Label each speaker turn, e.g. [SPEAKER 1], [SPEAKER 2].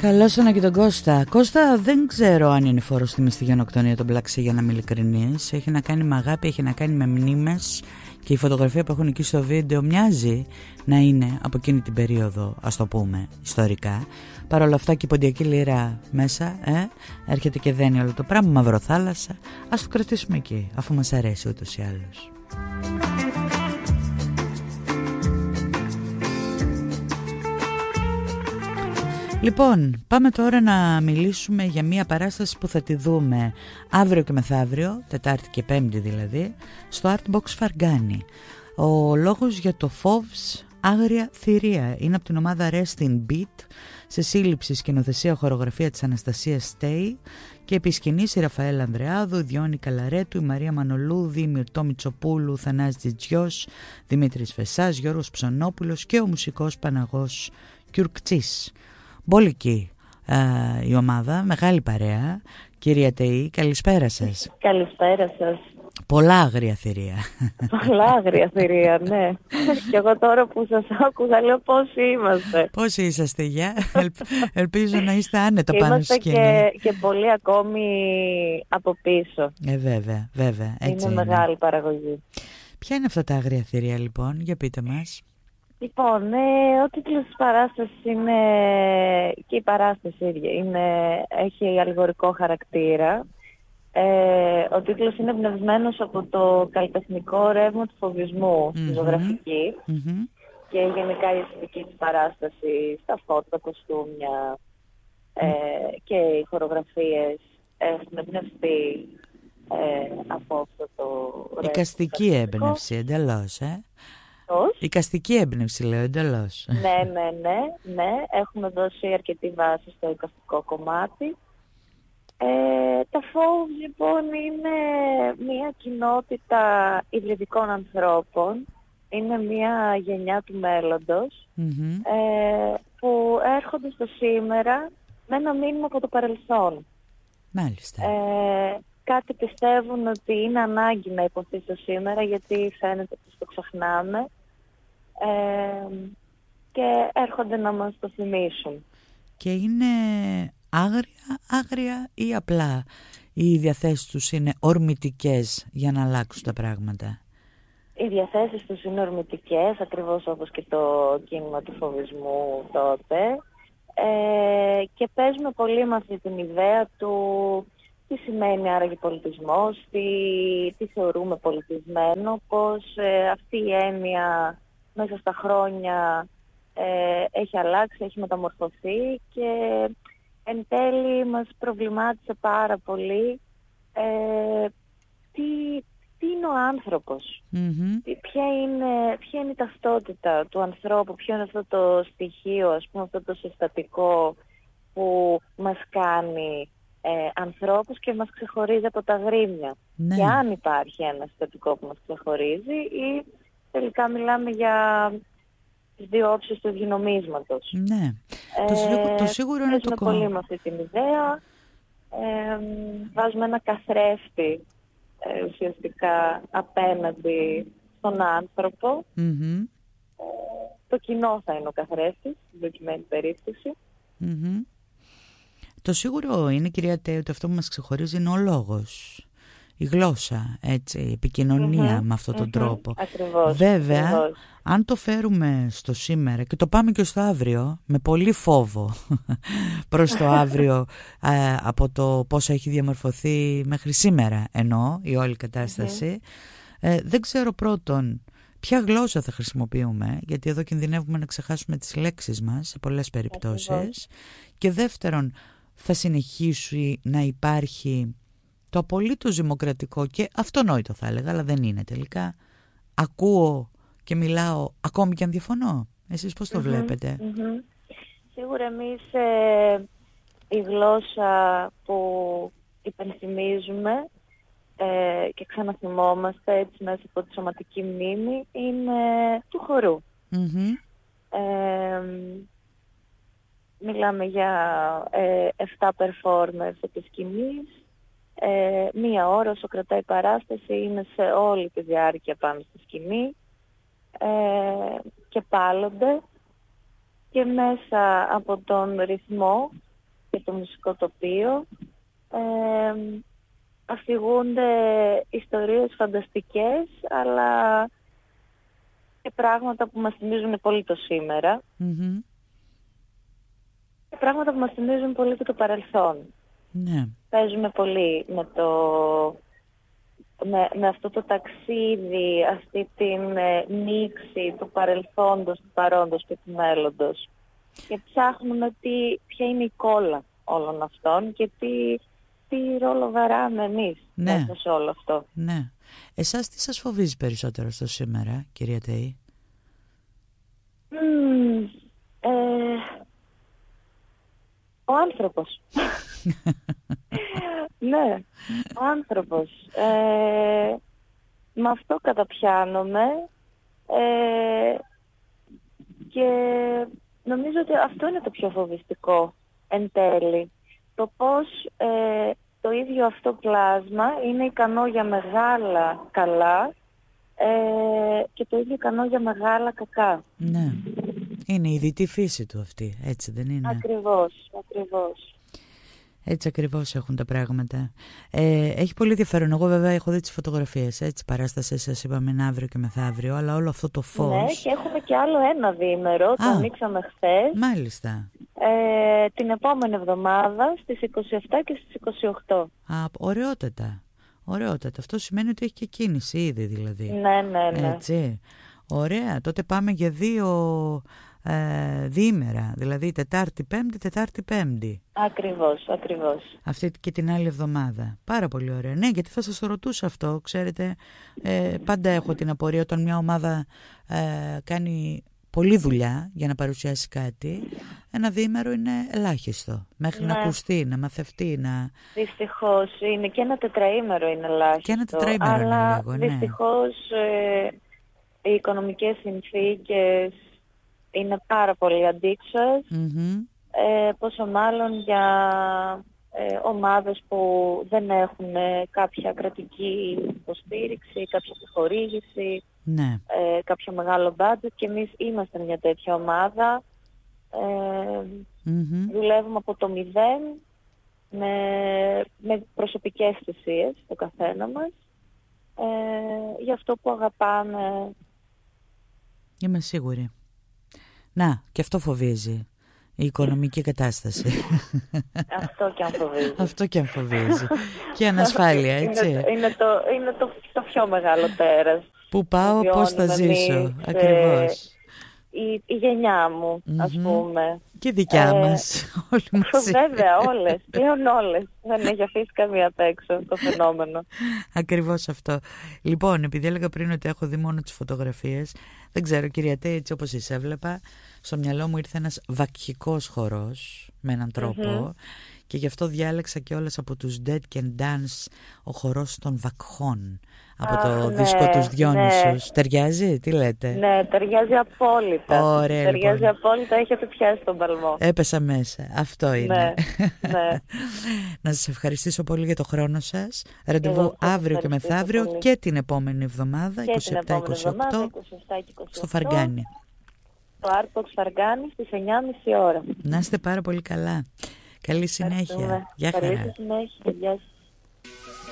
[SPEAKER 1] Καλώς ήρθα και τον Κώστα. Κώστα, δεν ξέρω αν είναι φόρος τιμή στη γενοκτονία τον Black Sea, για να είμαι ειλικρινής. Έχει να κάνει με αγάπη, έχει να κάνει με μνήμες. Και η φωτογραφία που έχουν εκεί στο βίντεο μοιάζει να είναι από εκείνη την περίοδο, ας το πούμε, ιστορικά. Παρ' όλα αυτά και η Ποντιακή Λύρα μέσα, έρχεται και δένει όλο το πράγμα, μαυροθάλασσα. Ας το κρατήσουμε εκεί, αφού μας αρέσει ούτως ή άλλως. Λοιπόν, πάμε τώρα να μιλήσουμε για μια παράσταση που θα τη δούμε αύριο και μεθαύριο, Τετάρτη και Πέμπτη δηλαδή, στο Artbox Φαργκάνη. Ο λόγος για το Φόβς Άγρια Θηρία είναι από την ομάδα Resting Beat, σε σύλληψη, σκηνοθεσία, χορογραφία της Αναστασίας Στέη και επισκηνής η Ραφαέλ Ανδρεάδου, η Διόνη Καλαρέτου, η Μαρία Μανολούδη, η Μυρτώ Μητσοπούλου, Θανάσης Τζιτζιός, Δημήτρης Φεσάς, Γιώργος Ψωνόπουλος και ο μουσικός Παναγός Κιουρκτσής. Μπόλικη η ομάδα, μεγάλη παρέα. Κυρία Τεή, καλησπέρα σας.
[SPEAKER 2] Καλησπέρα σας.
[SPEAKER 1] Πολλά άγρια θηρία.
[SPEAKER 2] Πολλά άγρια θηρία, ναι. Και εγώ τώρα που σας άκουγα λέω πόσοι είμαστε.
[SPEAKER 1] Πόσοι είσαστε, για ελπίζω να είστε άνετα πάνω στη σκηνή.
[SPEAKER 2] Είμαστε και πολλοί ακόμη από πίσω.
[SPEAKER 1] Βέβαια. Έτσι
[SPEAKER 2] είναι μεγάλη παραγωγή.
[SPEAKER 1] Ποια είναι αυτά τα άγρια θηρία λοιπόν, για πείτε μας.
[SPEAKER 2] Λοιπόν, ο τίτλος της παράστασης είναι, και η παράσταση ίδια, έχει αλληγορικό χαρακτήρα. Ο τίτλος είναι εμπνευσμένος από το καλλιτεχνικό ρεύμα του φοβισμού στη ζωγραφική και γενικά η αισθητική της παράσταση, στα φώτα, τα κοστούμια και οι χορογραφίες έχουν εμπνευστεί από αυτό το ρεύμα.
[SPEAKER 1] Εικαστική έμπνευση εντελώς, Εικαστική έμπνευση, λέω, εντελώς.
[SPEAKER 2] Ναι. Έχουμε δώσει αρκετή βάση στο εικαστικό κομμάτι. Τα Φόβς, λοιπόν, είναι μια κοινότητα υβριδικών ανθρώπων. Είναι μια γενιά του μέλλοντος που έρχονται στο σήμερα με ένα μήνυμα από το παρελθόν.
[SPEAKER 1] Μάλιστα.
[SPEAKER 2] Κάτι πιστεύουν ότι είναι ανάγκη να υποθεί στο σήμερα, γιατί φαίνεται ότι το ξεχνάμε, και έρχονται να μας το θυμίσουν.
[SPEAKER 1] Και είναι άγρια ή απλά οι διαθέσεις τους είναι ορμητικές για να αλλάξουν τα πράγματα?
[SPEAKER 2] Οι διαθέσεις τους είναι ορμητικές, ακριβώς όπως και το κίνημα του φοβισμού τότε, και παίζουμε πολύ με αυτή την ιδέα του τι σημαίνει άραγε πολιτισμός, τι θεωρούμε πολιτισμένο, πως αυτή η έννοια μέσα στα χρόνια έχει αλλάξει, έχει μεταμορφωθεί και εν τέλει μας προβλημάτισε πάρα πολύ τι είναι ο άνθρωπος, ποια είναι η ταυτότητα του ανθρώπου, ποιο είναι αυτό το στοιχείο, ας πούμε, αυτό το συστατικό που μας κάνει ανθρώπους και μας ξεχωρίζει από τα γρήμια.
[SPEAKER 1] Ναι.
[SPEAKER 2] Και αν υπάρχει ένα συστατικό που μας ξεχωρίζει, ή τελικά μιλάμε για τις δύο όψεις του ευγενομίσματος.
[SPEAKER 1] Ναι. Το σίγουρο είναι το
[SPEAKER 2] πολύ με αυτή την ιδέα. Βάζουμε ένα καθρέφτη ουσιαστικά απέναντι στον άνθρωπο. Το κοινό θα είναι ο καθρέφτης, στην προκειμένη περίπτωση.
[SPEAKER 1] Το σίγουρο είναι, κυρία Τέο, ότι αυτό που μας ξεχωρίζει είναι ο λόγος, η γλώσσα, έτσι, η επικοινωνία με αυτόν τον τρόπο.
[SPEAKER 2] Ακριβώς,
[SPEAKER 1] βέβαια,
[SPEAKER 2] ακριβώς.
[SPEAKER 1] Αν το φέρουμε στο σήμερα και το πάμε και στο αύριο, με πολύ φόβο προς το αύριο, από το πώς έχει διαμορφωθεί μέχρι σήμερα, εννοώ, η όλη κατάσταση, δεν ξέρω πρώτον ποια γλώσσα θα χρησιμοποιούμε, γιατί εδώ κινδυνεύουμε να ξεχάσουμε τις λέξεις μας σε πολλές περιπτώσεις. Και δεύτερον, θα συνεχίσει να υπάρχει το απολύτως δημοκρατικό και αυτονόητο, θα έλεγα, αλλά δεν είναι τελικά, ακούω και μιλάω ακόμη και αν διαφωνώ. Εσείς πώς το βλέπετε?
[SPEAKER 2] Σίγουρα εμείς η γλώσσα που υπενθυμίζουμε και ξαναθυμόμαστε έτσι μέσα από τη σωματική μνήμη είναι του χορού. Μιλάμε για 7 performers από τη σκηνής, 1 ώρα όσο κρατάει η παράσταση, είναι σε όλη τη διάρκεια πάνω στη σκηνή και πάλλονται, και μέσα από τον ρυθμό το μουσικό τοπίο. Αφηγούνται ιστορίες φανταστικές, αλλά και πράγματα που μας θυμίζουν πολύ το σήμερα. Και πράγματα που μας θυμίζουν πολύ και το παρελθόν.
[SPEAKER 1] Ναι.
[SPEAKER 2] Παίζουμε πολύ με αυτό το ταξίδι, αυτή την μίξη του παρελθόντος, του παρόντος και του μέλλοντος. Και ψάχνουμε ποια είναι η κόλλα όλων αυτών και τι ρόλο βαράμε εμείς μέσα σε όλο αυτό.
[SPEAKER 1] Ναι. Εσάς τι σας φοβίζει περισσότερο στο σήμερα, κυρία Τέη?
[SPEAKER 2] Ο άνθρωπος. Ναι, ο άνθρωπος. Με αυτό καταπιάνομαι και νομίζω ότι αυτό είναι το πιο φοβιστικό εν τέλει. Το πώς το ίδιο αυτό πλάσμα είναι ικανό για μεγάλα καλά και το ίδιο ικανό για μεγάλα κακά.
[SPEAKER 1] Ναι. Είναι η δυτή φύση του αυτή, έτσι δεν είναι?
[SPEAKER 2] Ακριβώς.
[SPEAKER 1] Έτσι ακριβώς έχουν τα πράγματα. Έχει πολύ ενδιαφέρον. Εγώ βέβαια έχω δει τις φωτογραφίες, έτσι, παράσταση σας είπαμε είναι αύριο και μεθαύριο, αλλά όλο αυτό το φως...
[SPEAKER 2] Ναι, και έχουμε και άλλο ένα διήμερο, το ανοίξαμε χθες.
[SPEAKER 1] Μάλιστα.
[SPEAKER 2] Την επόμενη εβδομάδα στις 27 και στις 28.
[SPEAKER 1] Ωραιότατα. Αυτό σημαίνει ότι έχει και κίνηση ήδη δηλαδή.
[SPEAKER 2] Ναι.
[SPEAKER 1] Έτσι. Ωραία. Τότε πάμε για 2 διήμερα. Δηλαδή Τετάρτη-Πέμπτη, Τετάρτη-Πέμπτη.
[SPEAKER 2] Ακριβώς.
[SPEAKER 1] Αυτή και την άλλη εβδομάδα. Πάρα πολύ ωραία. Ναι, γιατί θα σας το ρωτούσα αυτό. Ξέρετε, πάντα έχω την απορία όταν μια ομάδα κάνει πολλή δουλειά για να παρουσιάσει κάτι, ένα διήμερο είναι ελάχιστο. Μέχρι να ακουστεί, να μαθευτεί, να...
[SPEAKER 2] Δυστυχώς είναι και ένα τετραήμερο είναι ελάχιστο.
[SPEAKER 1] Και ένα τετραήμερο είναι λίγο, ναι.
[SPEAKER 2] Δυστυχώς οι οικονομικές συνθήκες είναι πάρα πολύ αντίξωες. Πόσο μάλλον για ομάδες που δεν έχουν κάποια κρατική υποστήριξη, κάποια επιχορήγηση, κάποιο μεγάλο budget, και εμείς είμαστε μια τέτοια ομάδα. Δουλεύουμε από το 0 με προσωπικές θυσίες το καθένα μας για αυτό που αγαπάμε.
[SPEAKER 1] Είμαι σίγουρη. Να, και αυτό φοβίζει. Η οικονομική κατάσταση. Αυτό και αν φοβίζει. Και η ανασφάλεια, έτσι.
[SPEAKER 2] Είναι το πιο μεγάλο τέρας.
[SPEAKER 1] Πού πάω, πώς θα ζήσω. Ακριβώς.
[SPEAKER 2] Η γενιά μου, ας πούμε.
[SPEAKER 1] Και η δικιά μας. Όλοι μαζί.
[SPEAKER 2] Βέβαια, όλες. Πλέον όλες. Δεν έχει αφήσει καμία απ' έξω το φαινόμενο.
[SPEAKER 1] Ακριβώς αυτό. Λοιπόν, επειδή έλεγα πριν ότι έχω δει μόνο τις φωτογραφίες, δεν ξέρω, κυρία Τέη, έτσι όπως σας έβλεπα, στο μυαλό μου ήρθε ένας βακχικός χορός με έναν τρόπο και γι' αυτό διάλεξα και όλες από τους Dead Can Dance, ο χορός των βακχών, από το δίσκο τους Διόνυσους. Ταιριάζει, τι λέτε?
[SPEAKER 2] Ναι, ταιριάζει απόλυτα.
[SPEAKER 1] Ωραία,
[SPEAKER 2] ταιριάζει
[SPEAKER 1] λοιπόν.
[SPEAKER 2] Απόλυτα, έχετε πιάσει τον παλμό.
[SPEAKER 1] Έπεσα μέσα, αυτό είναι.
[SPEAKER 2] Ναι.
[SPEAKER 1] Να σας ευχαριστήσω πολύ για το χρόνο σας. Ραντεβού αύριο και μεθαύριο
[SPEAKER 2] πολύ.
[SPEAKER 1] Και την επόμενη εβδομάδα, 27-28, στο Φαργκάνι.
[SPEAKER 2] Το Artbox Φαργκάνι στις 9.30 ώρα.
[SPEAKER 1] Να είστε πάρα πολύ καλά. Καλή συνέχεια.
[SPEAKER 2] Γεια χαρά. Καλή συνέχεια. Γεια σας.